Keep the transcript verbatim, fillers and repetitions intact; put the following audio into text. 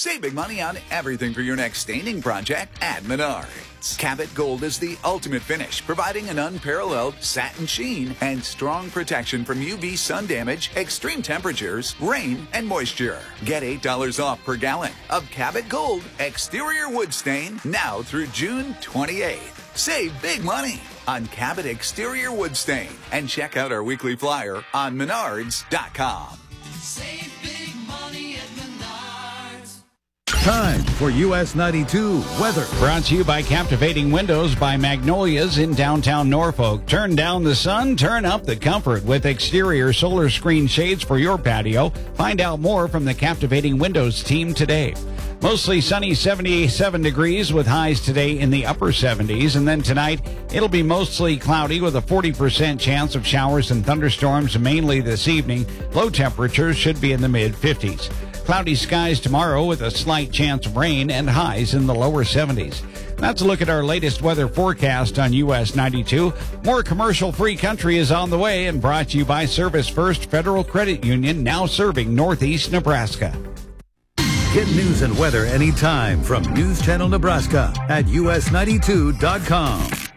Save big money on everything for your next staining project at Menards. Cabot Gold is the ultimate finish, providing an unparalleled satin sheen and strong protection from U V sun damage, extreme temperatures, rain, and moisture. Get eight dollars off per gallon of Cabot Gold exterior wood stain now through June twenty-eighth. Save big money on Cabot exterior wood stain and check out our weekly flyer on menards dot com. Save big money at Menards. Time for U S ninety-two weather. Brought to you by Captivating Windows by Magnolias in downtown Norfolk. Turn down the sun, turn up the comfort with exterior solar screen shades for your patio. Find out more from the Captivating Windows team today. Mostly sunny, seventy-seven degrees with highs today in the upper seventies. And then tonight, it'll be mostly cloudy with a forty percent chance of showers and thunderstorms mainly this evening. Low temperatures should be in the mid fifties. Cloudy skies tomorrow with a slight chance of rain and highs in the lower seventies. That's a look at our latest weather forecast on U S ninety-two. More commercial-free country is on the way and brought to you by Service First Federal Credit Union, now serving Northeast Nebraska. Get news and weather anytime from News Channel Nebraska at U S ninety-two dot com.